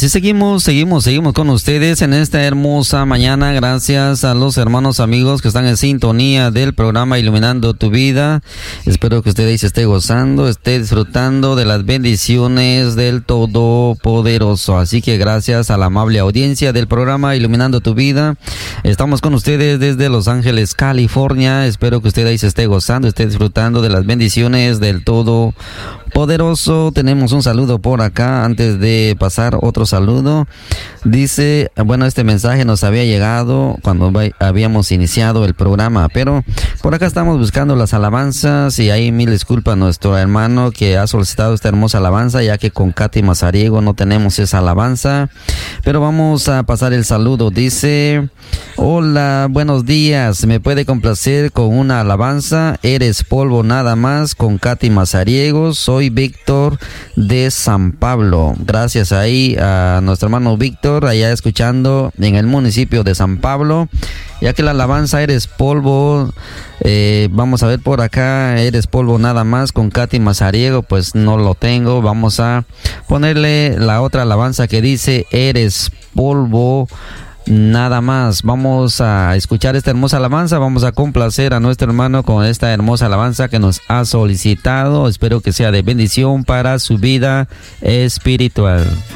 Así seguimos con ustedes en esta hermosa mañana. Gracias a los hermanos amigos que están en sintonía del programa Iluminando tu Vida. Espero que usted ahí se esté gozando, esté disfrutando de las bendiciones del Todopoderoso. Así que gracias a la amable audiencia del programa Iluminando tu Vida. Estamos con ustedes desde Los Ángeles, California. Espero que usted ahí se esté gozando, esté disfrutando de las bendiciones del Todopoderoso. Tenemos un saludo por acá antes de pasar otro saludo. Dice, bueno, este mensaje nos había llegado cuando habíamos iniciado el programa, pero por acá estamos buscando las alabanzas y ahí mil disculpas a nuestro hermano que ha solicitado esta hermosa alabanza, ya que con Katy Mazariego no tenemos esa alabanza, pero vamos a pasar el saludo. Dice, hola, buenos días, ¿me puede complacer con una alabanza? Eres polvo nada más, con Katy Mazariego. Soy Víctor de San Pablo. Gracias ahí a nuestro hermano Víctor, allá escuchando en el municipio de San Pablo, ya que la alabanza Eres polvo, vamos a ver por acá, Eres polvo nada más con Katy Mazariego, pues no lo tengo. Vamos a ponerle la otra alabanza que dice Eres polvo nada más. Vamos a escuchar esta hermosa alabanza, vamos a complacer a nuestro hermano con esta hermosa alabanza que nos ha solicitado. Espero que sea de bendición para su vida espiritual.